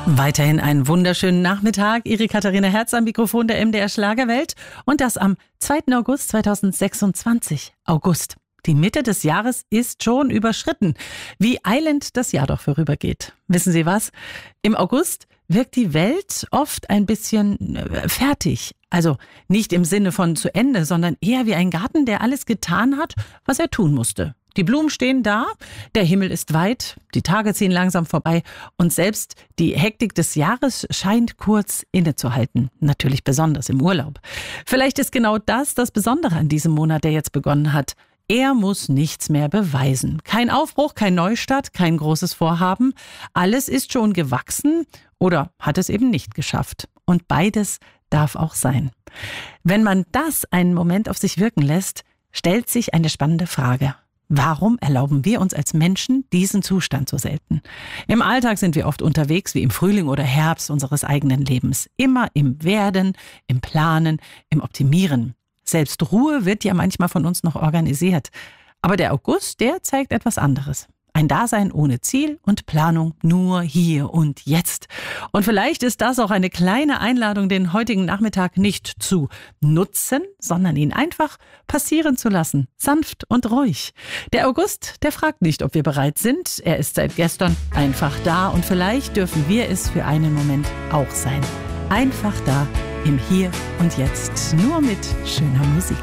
Weiterhin einen wunderschönen Nachmittag. Ihre Katharina Herz am Mikrofon der MDR Schlagerwelt. Und das am 2. August 2026. August. Die Mitte des Jahres ist schon überschritten. Wie eilend das Jahr doch vorübergeht. Wissen Sie was? Im August wirkt die Welt oft ein bisschen fertig. Also nicht im Sinne von zu Ende, sondern eher wie ein Garten, der alles getan hat, was er tun musste. Die Blumen stehen da, der Himmel ist weit, die Tage ziehen langsam vorbei und selbst die Hektik des Jahres scheint kurz innezuhalten. Natürlich besonders im Urlaub. Vielleicht ist genau das Besondere an diesem Monat, der jetzt begonnen hat. Er muss nichts mehr beweisen. Kein Aufbruch, kein Neustart, kein großes Vorhaben. Alles ist schon gewachsen oder hat es eben nicht geschafft. Und beides darf auch sein. Wenn man das einen Moment auf sich wirken lässt, stellt sich eine spannende Frage. Warum erlauben wir uns als Menschen diesen Zustand so selten? Im Alltag sind wir oft unterwegs wie im Frühling oder Herbst unseres eigenen Lebens. Immer im Werden, im Planen, im Optimieren. Selbst Ruhe wird ja manchmal von uns noch organisiert. Aber der August, der zeigt etwas anderes. Ein Dasein ohne Ziel und Planung, nur hier und jetzt. Und vielleicht ist das auch eine kleine Einladung, den heutigen Nachmittag nicht zu nutzen, sondern ihn einfach passieren zu lassen. Sanft und ruhig. Der August, der fragt nicht, ob wir bereit sind. Er ist seit gestern einfach da und vielleicht dürfen wir es für einen Moment auch sein. Einfach da, im Hier und Jetzt. Nur mit schöner Musik.